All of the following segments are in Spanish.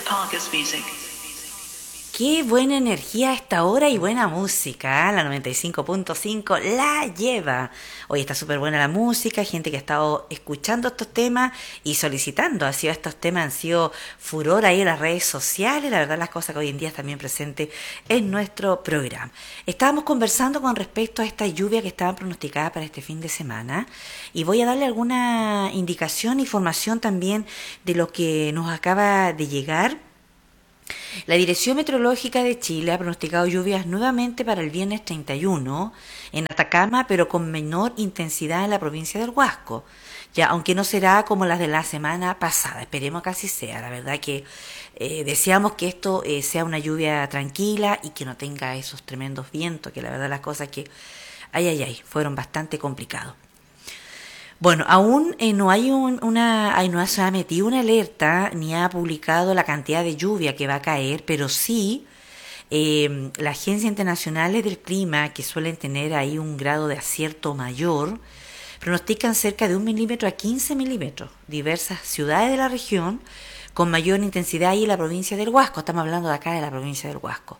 Parker's music. Qué buena energía a esta hora y buena música, ¿eh? La 95.5 la lleva. Hoy está súper buena la música, gente que ha estado escuchando estos temas y solicitando. Estos temas han sido furor ahí en las redes sociales, la verdad las cosas que hoy en día están bien presentes en nuestro programa. Estábamos conversando con respecto a esta lluvia que estaba pronosticada para este fin de semana y voy a darle alguna indicación, información también de lo que nos acaba de llegar. La Dirección Meteorológica de Chile ha pronosticado lluvias nuevamente para el viernes 31 en Atacama, pero con menor intensidad en la provincia del Huasco. Ya, aunque no será como las de la semana pasada, esperemos que así sea. La verdad que deseamos que esto sea una lluvia tranquila y que no tenga esos tremendos vientos, que la verdad las cosas que, fueron bastante complicados. Bueno, aún no hay no se ha metido una alerta ni ha publicado la cantidad de lluvia que va a caer, pero sí las agencias internacionales del clima, que suelen tener ahí un grado de acierto mayor, pronostican cerca de 1 milímetro a 15 milímetros. Diversas ciudades de la región con mayor intensidad ahí en la provincia del Huasco. Estamos hablando de acá de la provincia del Huasco.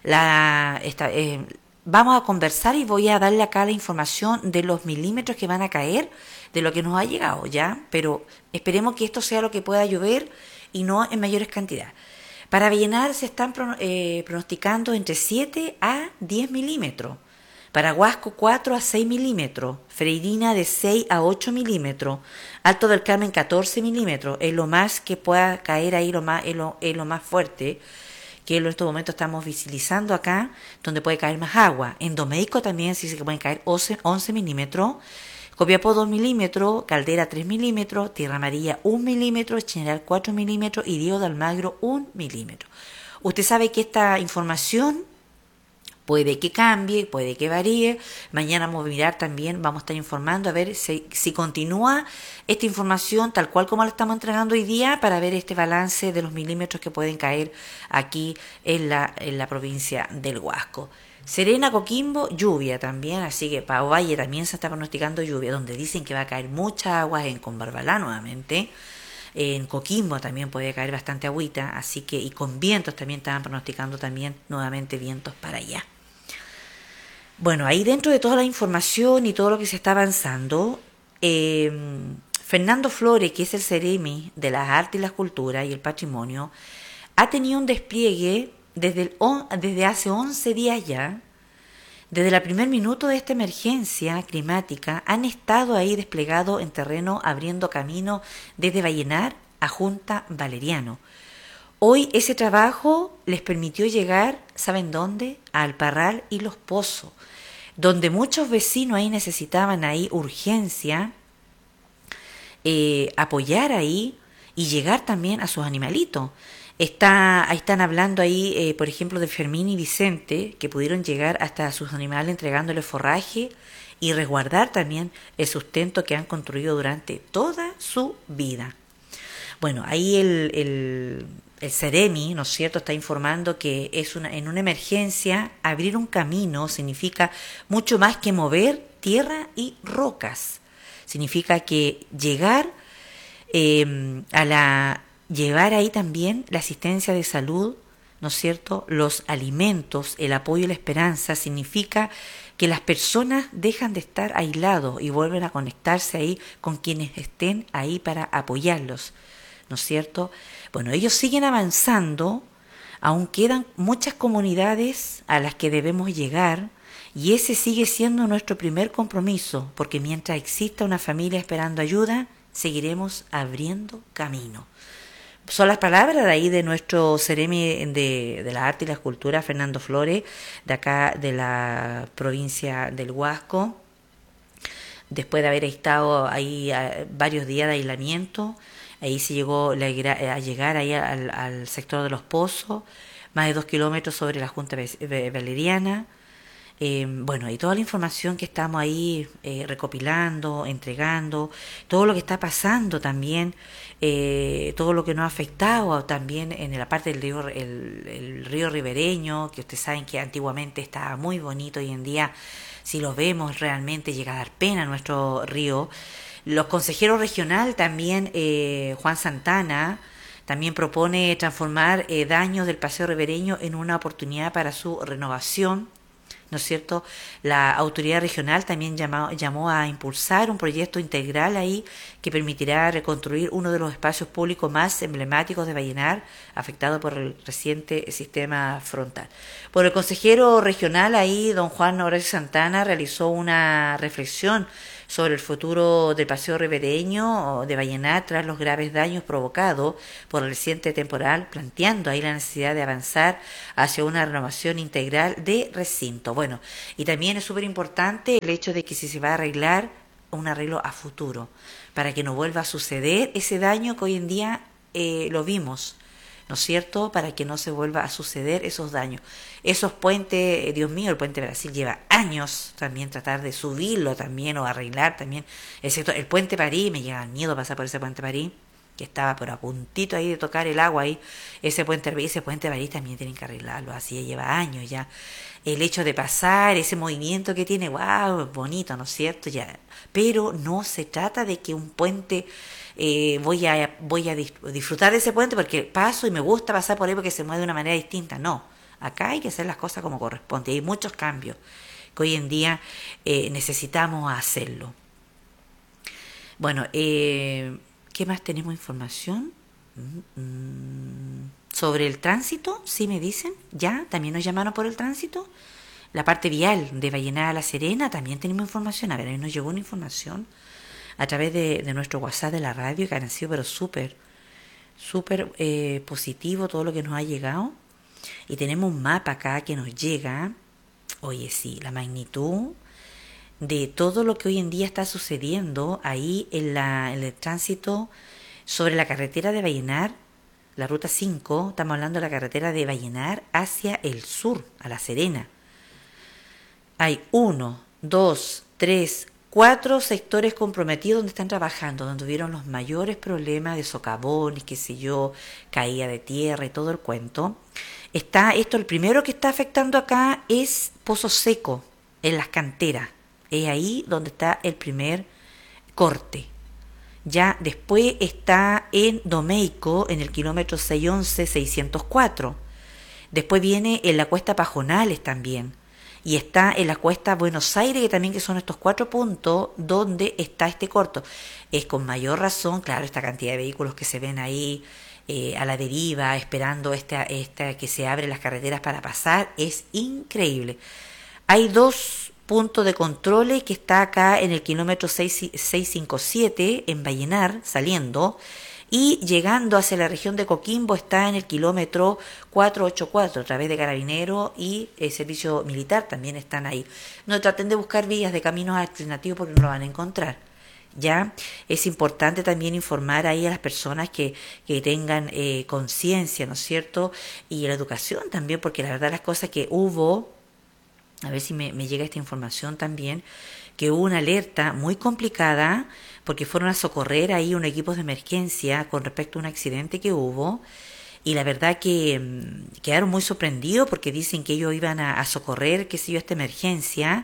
Vamos a conversar y voy a darle acá la información de los milímetros que van a caer, de lo que nos ha llegado, ¿ya? Pero esperemos que esto sea lo que pueda llover y no en mayores cantidades. Para Avellaneda se están pronosticando entre 7 a 10 milímetros. Para Huasco 4 a 6 milímetros. Freirina de 6 a 8 milímetros. Alto del Carmen 14 milímetros. Es lo más que pueda caer ahí, es lo más fuerte que en estos momentos estamos visibilizando acá, donde puede caer más agua. En Domeico también sí se pueden caer 11 milímetros, Copiapó 2 milímetros, Caldera 3 milímetros, Tierra Amarilla 1 milímetro, General 4 milímetros y Diego de Almagro 1 milímetro. Usted sabe que esta información puede que cambie, puede que varíe. Mañana vamos a mirar también, vamos a estar informando a ver si continúa esta información tal cual como la estamos entregando hoy día, para ver este balance de los milímetros que pueden caer aquí en la provincia del Huasco. Serena, Coquimbo, lluvia también, así que para Ovalle también se está pronosticando lluvia, donde dicen que va a caer mucha agua en Combarbalá nuevamente. En Coquimbo también puede caer bastante agüita, así que, y con vientos también estaban pronosticando también nuevamente vientos para allá. Bueno, ahí dentro de toda la información y todo lo que se está avanzando, Fernando Flores, que es el Ceremi de las Artes y las Culturas y el Patrimonio, ha tenido un despliegue desde hace 11 días ya. Desde el primer minuto de esta emergencia climática han estado ahí desplegados en terreno, abriendo camino desde Vallenar a Junta Valeriano. Hoy ese trabajo les permitió llegar, ¿saben dónde? A Alparral y Los Pozos, donde muchos vecinos ahí necesitaban ahí urgencia, apoyar ahí y llegar también a sus animalitos. Ahí están hablando ahí, por ejemplo, de Fermín y Vicente, que pudieron llegar hasta sus animales entregándoles forraje y resguardar también el sustento que han construido durante toda su vida. Bueno, ahí el Ceremi, ¿no es cierto?, está informando que en una emergencia abrir un camino significa mucho más que mover tierra y rocas. Significa que llegar llevar ahí también la asistencia de salud, ¿no es cierto?, los alimentos, el apoyo y la esperanza, significa que las personas dejan de estar aislados y vuelven a conectarse ahí con quienes estén ahí para apoyarlos, ¿no es cierto? Bueno, ellos siguen avanzando, aún quedan muchas comunidades a las que debemos llegar, y ese sigue siendo nuestro primer compromiso, porque mientras exista una familia esperando ayuda, seguiremos abriendo camino. Son las palabras de ahí de nuestro Ceremi de la Arte y la Cultura, Fernando Flores, de acá de la provincia del Huasco, después de haber estado ahí varios días de aislamiento. Ahí se llegó a llegar ahí al sector de Los Pozos, más de 2 kilómetros sobre la Junta Valeriana. Bueno, y toda la información que estamos ahí recopilando, entregando, todo lo que está pasando también, todo lo que nos ha afectado también en la parte del río, el río ribereño, que ustedes saben que antiguamente estaba muy bonito, hoy en día, si lo vemos, realmente llega a dar pena nuestro río. Los consejeros regional también, Juan Santana, También propone transformar daños del Paseo Ribereño en una oportunidad para su renovación, ¿no es cierto? La autoridad regional también llamó a impulsar un proyecto integral ahí que permitirá reconstruir uno de los espacios públicos más emblemáticos de Vallenar, afectado por el reciente sistema frontal. Por el consejero regional ahí, don Juan Horacio Santana, realizó una reflexión sobre el futuro del Paseo Ribereño de Vallenar tras los graves daños provocados por el reciente temporal, planteando ahí la necesidad de avanzar hacia una renovación integral de recinto. Bueno, y también es súper importante el hecho de que si se va a arreglar, un arreglo a futuro, para que no vuelva a suceder ese daño que hoy en día lo vimos, ¿no es cierto?, para que no se vuelva a suceder esos daños. Esos puentes, Dios mío, el puente Brasil lleva años también tratar de subirlo también o arreglar también, excepto el puente París, me llega miedo pasar por ese puente París, que estaba por a puntito ahí de tocar el agua ahí, ese puente París también tienen que arreglarlo, así ya lleva años ya. El hecho de pasar, ese movimiento que tiene, wow, bonito, ¿no es cierto? Ya, pero no se trata de que un puente voy a disfrutar de ese puente porque paso y me gusta pasar por ahí porque se mueve de una manera distinta. No, acá hay que hacer las cosas como corresponde. Hay muchos cambios que hoy en día necesitamos hacerlo. Bueno, ¿qué más tenemos información? Sobre el tránsito, sí me dicen, ya, también nos llamaron por el tránsito. La parte vial de Vallenar a La Serena, también tenemos información. A ver, a mí nos llegó una información a través de nuestro WhatsApp de la radio, que han sido pero súper positivo todo lo que nos ha llegado. Y tenemos un mapa acá que nos llega, oye sí, la magnitud de todo lo que hoy en día está sucediendo ahí en el tránsito sobre la carretera de Vallenar, la ruta 5, estamos hablando de la carretera de Vallenar hacia el sur, a La Serena. Hay 1, 2, 3, 4 sectores comprometidos donde están trabajando, donde tuvieron los mayores problemas de socavones, qué sé yo, caída de tierra y todo el cuento. El primero que está afectando acá es Pozo Seco, en las canteras. Es ahí donde está el primer corte. Ya después está en Domeico, en el kilómetro 611-604. Después viene en la cuesta Pajonales también. Y está en la cuesta Buenos Aires, que también que son estos 4 puntos donde está este corto. Es con mayor razón, claro, esta cantidad de vehículos que se ven ahí a la deriva, esperando que se abren las carreteras para pasar, es increíble. Hay 2 puntos de control que está acá en el kilómetro 657 en Vallenar, saliendo, y llegando hacia la región de Coquimbo está en el kilómetro 484, a través de Carabineros y el servicio militar también están ahí. No traten de buscar vías de caminos alternativos porque no lo van a encontrar. Ya es importante también informar ahí a las personas que tengan conciencia, ¿no es cierto? Y la educación también, porque la verdad las cosas que hubo, a ver si me llega esta información también, que hubo una alerta muy complicada porque fueron a socorrer ahí unos equipos de emergencia con respecto a un accidente que hubo, y la verdad que quedaron muy sorprendidos porque dicen que ellos iban a socorrer, qué sé yo, esta emergencia,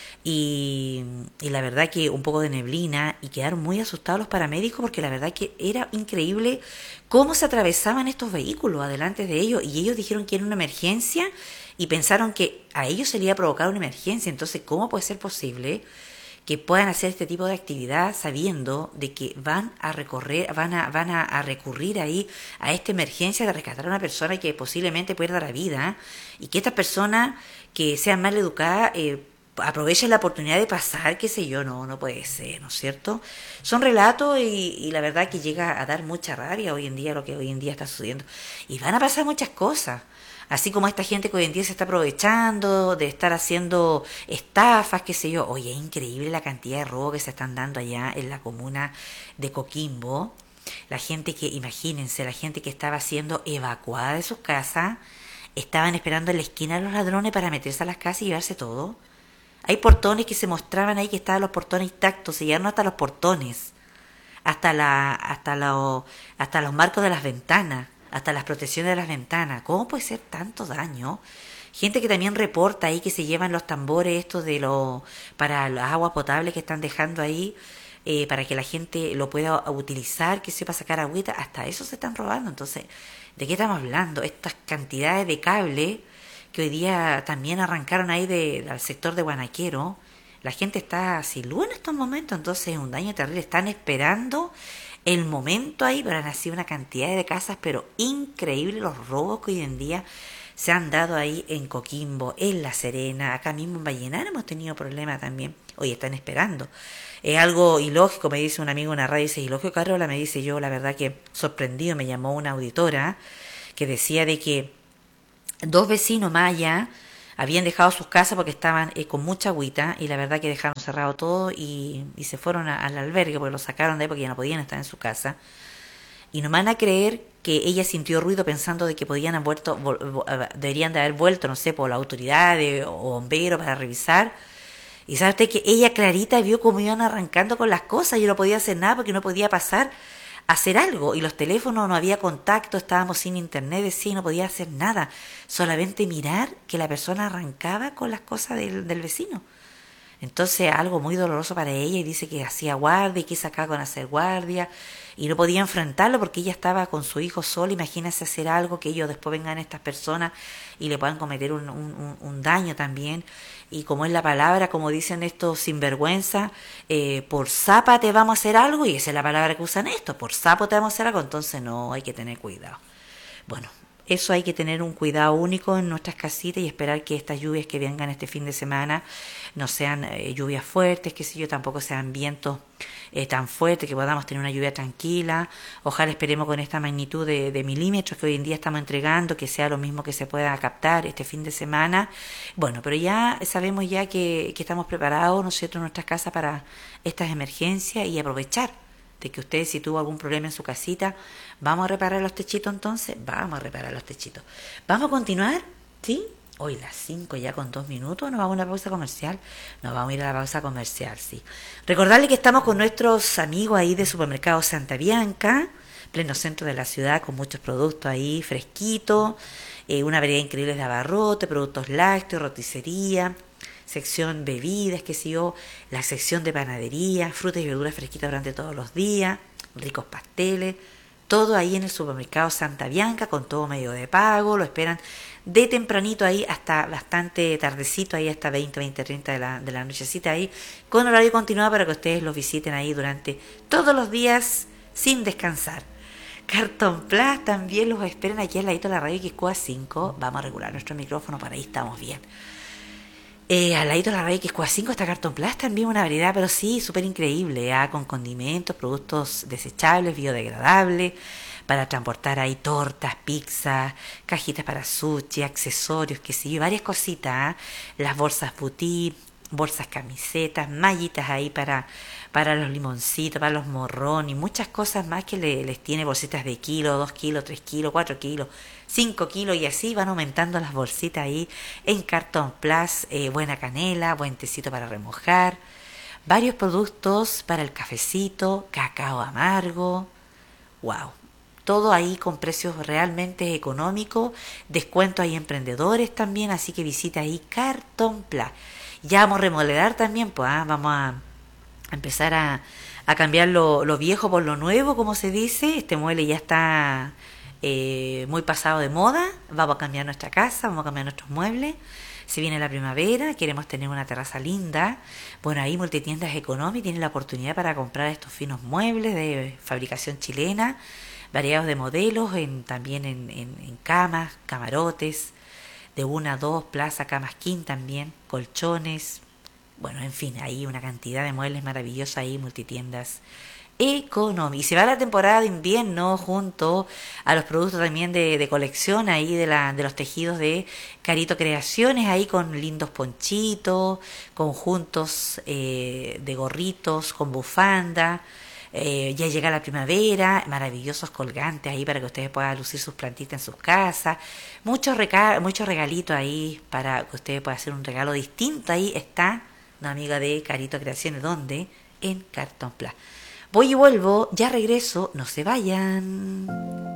y la verdad que un poco de neblina, y quedaron muy asustados los paramédicos porque la verdad que era increíble cómo se atravesaban estos vehículos adelante de ellos, y ellos dijeron que era una emergencia y pensaron que a ellos se le iba a provocar una emergencia. Entonces, ¿cómo puede ser posible que puedan hacer este tipo de actividad sabiendo de que van a recurrir ahí a esta emergencia de rescatar a una persona que posiblemente pierda la vida, y que estas personas que sean mal educadas aprovechen la oportunidad de pasar, qué sé yo? No puede ser, ¿no es cierto? Son relatos y la verdad que llega a dar mucha rabia hoy en día lo que hoy en día está sucediendo, y van a pasar muchas cosas. Así como esta gente que hoy en día se está aprovechando de estar haciendo estafas, qué sé yo. Oye, es increíble la cantidad de robos que se están dando allá en la comuna de Coquimbo. La gente que, imagínense, la gente que estaba siendo evacuada de sus casas, estaban esperando en la esquina a los ladrones para meterse a las casas y llevarse todo. Hay portones que se mostraban ahí que estaban los portones intactos, se llegaron hasta los portones, hasta los marcos de las ventanas, hasta las protecciones de las ventanas. ¿Cómo puede ser tanto daño? Gente que también reporta ahí que se llevan los tambores estos para las aguas potables que están dejando ahí para que la gente lo pueda utilizar, que sepa sacar agüita, hasta eso se están robando. Entonces, ¿de qué estamos hablando? Estas cantidades de cable que hoy día también arrancaron ahí del sector de Guanaquero, la gente está sin luz en estos momentos, entonces es un daño terrible. Están esperando el momento ahí, pero han nacido una cantidad de casas, pero increíble los robos que hoy en día se han dado ahí en Coquimbo, en La Serena, acá mismo en Vallenar hemos tenido problemas también. Hoy están esperando. Es algo ilógico, me dice un amigo en la radio, dice, ilógico, Carola, me dice yo, la verdad que sorprendido, me llamó una auditora que decía de que 2 vecinos más allá habían dejado sus casas porque estaban con mucha agüita y la verdad que dejaron cerrado todo y se fueron al albergue porque lo sacaron de ahí porque ya no podían estar en su casa. Y no me van a creer que ella sintió ruido pensando de que podían haber vuelto, deberían de haber vuelto, no sé, por la autoridad o bomberos para revisar. Y sabe usted que ella clarita vio cómo iban arrancando con las cosas y no podía hacer nada porque no podía pasar a hacer algo. Y los teléfonos no había contacto, estábamos sin internet, sí, no podía hacer nada. Solamente mirar que la persona arrancaba con las cosas del vecino. Entonces algo muy doloroso para ella y dice que hacía guardia y que sacaba con hacer guardia y no podía enfrentarlo porque ella estaba con su hijo sola. Imagínense hacer algo que ellos después vengan estas personas y le puedan cometer un daño también. Y como es la palabra, como dicen estos sinvergüenza, por zapa te vamos a hacer algo, y esa es la palabra que usan estos, por sapo te vamos a hacer algo, entonces no, hay que tener cuidado. Bueno, eso hay que tener un cuidado único en nuestras casitas y esperar que estas lluvias que vengan este fin de semana no sean lluvias fuertes, que si yo tampoco sean vientos tan fuertes, que podamos tener una lluvia tranquila. Ojalá esperemos con esta magnitud de milímetros que hoy en día estamos entregando, que sea lo mismo que se pueda captar este fin de semana. Bueno, pero ya sabemos ya que estamos preparados nosotros en nuestras casas para estas emergencias y aprovechar de que usted, si tuvo algún problema en su casita, vamos a reparar los techitos entonces, vamos a reparar los techitos. Vamos a continuar, ¿sí? Hoy las 5 ya con 2 minutos, nos vamos a una pausa comercial, nos vamos a ir a la pausa comercial, sí. Recordarle que estamos con nuestros amigos ahí de Supermercado Santa Bianca, pleno centro de la ciudad, con muchos productos ahí fresquitos, una variedad increíble de abarrotes, productos lácteos, roticería, sección bebidas, qué sé yo, la sección de panadería, frutas y verduras fresquitas durante todos los días, ricos pasteles, todo ahí en el Supermercado Santa Bianca, con todo medio de pago, lo esperan de tempranito ahí hasta bastante tardecito, ahí hasta 30 de la nochecita ahí, con horario continuado para que ustedes los visiten ahí durante todos los días sin descansar. Carton Plus también los esperan aquí al ladito de la radio Quiscoa 5, vamos a regular nuestro micrófono, para ahí estamos bien. Al ladito de la radio Quiscoa 5 está Carton Plus, también una variedad, pero sí, súper increíble, con condimentos, productos desechables, biodegradables, para transportar ahí tortas, pizzas, cajitas para sushi, accesorios, qué sé yo, varias cositas, las bolsas boutique, bolsas camisetas, mallitas ahí para los limoncitos, para los morrones y muchas cosas más que les tiene, bolsitas de kilo, 2 kilos, 3 kilos, 4 kilos, 5 kilos y así van aumentando las bolsitas ahí en Carton Plus, buena canela, buen tecito para remojar, varios productos para el cafecito, cacao amargo, wow. Todo ahí con precios realmente económicos, descuento ahí emprendedores también, así que visita ahí Carton Plus. Ya vamos a remodelar también, pues vamos a empezar a cambiar lo viejo por lo nuevo, como se dice. Este mueble ya está muy pasado de moda, vamos a cambiar nuestra casa, vamos a cambiar nuestros muebles. Se viene la primavera, queremos tener una terraza linda. Bueno, ahí Multitiendas Economy tiene la oportunidad para comprar estos finos muebles de fabricación chilena, variados de modelos, también en camas, camarotes, de 1 a 2, plaza, camas king también, colchones, bueno, en fin, hay una cantidad de muebles maravillosos ahí, Multitiendas Economy. Y se va la temporada de invierno junto a los productos también de colección ahí de los tejidos de Carito Creaciones, ahí con lindos ponchitos, conjuntos de gorritos con bufanda. Ya llega la primavera, maravillosos colgantes ahí para que ustedes puedan lucir sus plantitas en sus casas, muchos regalitos ahí para que ustedes puedan hacer un regalo distinto. Ahí está una amiga de Carito Creaciones, ¿dónde? En Carton Plus. Voy y vuelvo, ya regreso, no se vayan.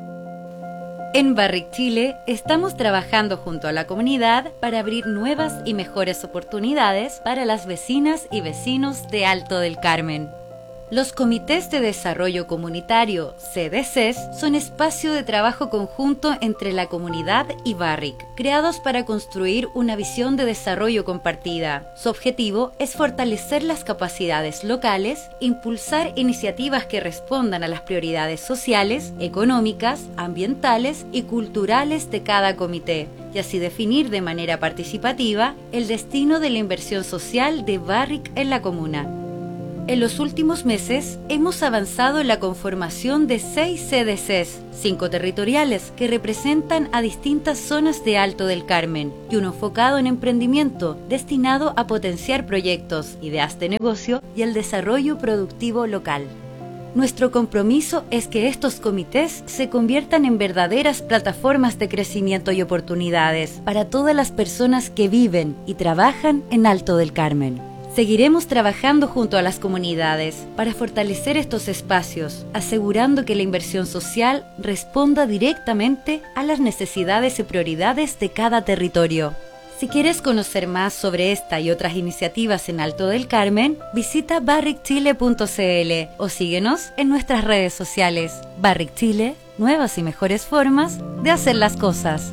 En Barrick Chile estamos trabajando junto a la comunidad para abrir nuevas y mejores oportunidades para las vecinas y vecinos de Alto del Carmen. Los comités de desarrollo comunitario, CDCs, son espacio de trabajo conjunto entre la comunidad y Barrick, creados para construir una visión de desarrollo compartida. Su objetivo es fortalecer las capacidades locales, impulsar iniciativas que respondan a las prioridades sociales, económicas, ambientales y culturales de cada comité, y así definir de manera participativa el destino de la inversión social de Barrick en la comuna. En los últimos meses hemos avanzado en la conformación de 6 CDCs, 5 territoriales que representan a distintas zonas de Alto del Carmen y uno enfocado en emprendimiento destinado a potenciar proyectos, ideas de negocio y el desarrollo productivo local. Nuestro compromiso es que estos comités se conviertan en verdaderas plataformas de crecimiento y oportunidades para todas las personas que viven y trabajan en Alto del Carmen. Seguiremos trabajando junto a las comunidades para fortalecer estos espacios, asegurando que la inversión social responda directamente a las necesidades y prioridades de cada territorio. Si quieres conocer más sobre esta y otras iniciativas en Alto del Carmen, visita barrickchile.cl o síguenos en nuestras redes sociales. Barrick Chile, nuevas y mejores formas de hacer las cosas.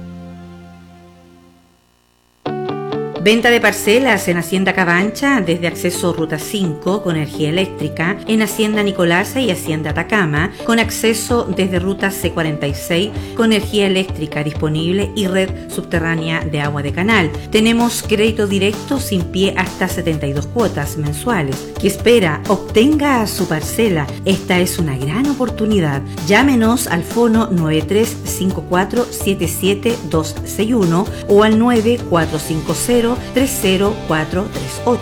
Venta de parcelas en Hacienda Cabancha desde acceso Ruta 5 con energía eléctrica, en Hacienda Nicolasa y Hacienda Atacama con acceso desde Ruta C46 con energía eléctrica disponible y red subterránea de agua de canal. Tenemos crédito directo sin pie hasta 72 cuotas mensuales. ¿Qué espera? Obtenga su parcela. Esta es una gran oportunidad. Llámenos al fono 9354-77261 o al 9450 30438.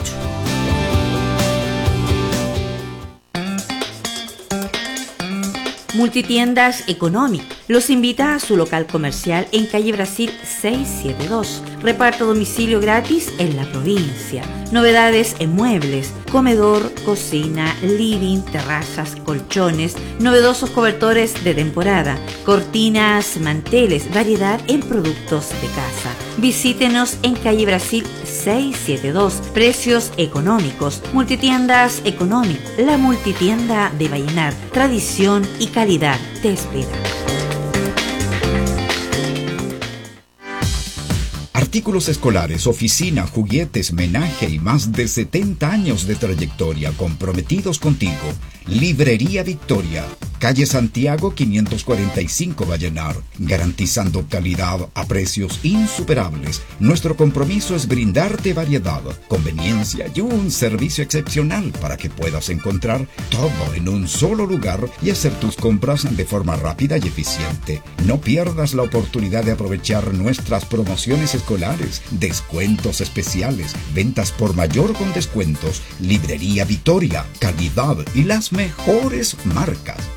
Multitiendas Economic los invita a su local comercial en calle Brasil 672. Reparto a domicilio gratis en la provincia. Novedades en muebles, comedor, cocina, living, terrazas, colchones, novedosos cobertores de temporada, cortinas, manteles, variedad en productos de casa. Visítenos en calle Brasil 672. Precios económicos. Multitiendas Economic, la multitienda de Vallenar. Tradición y calidad te espera. Artículos escolares, oficina, juguetes, menaje y más de 70 años de trayectoria comprometidos contigo. Librería Victoria, calle Santiago 545 Vallenar, garantizando calidad a precios insuperables. Nuestro compromiso es brindarte variedad, conveniencia y un servicio excepcional para que puedas encontrar todo en un solo lugar y hacer tus compras de forma rápida y eficiente. No pierdas la oportunidad de aprovechar nuestras promociones escolares, descuentos especiales, ventas por mayor con descuentos. Librería Victoria, calidad y las mejores marcas.